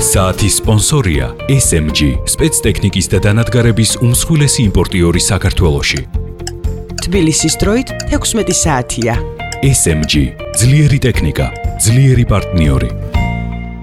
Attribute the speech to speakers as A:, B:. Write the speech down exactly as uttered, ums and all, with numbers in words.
A: საათის სპონსორია ეს ემ ჯი, სპეცტექნიკის და დანადგარების უმსხვილესი იმპორტიორი საქართველოში.
B: თბილისის დროით ექვსმეტი საათია.
A: ეს ემ ჯი, ძლიერი ტექნიკა, ძლიერი პარტნიორი.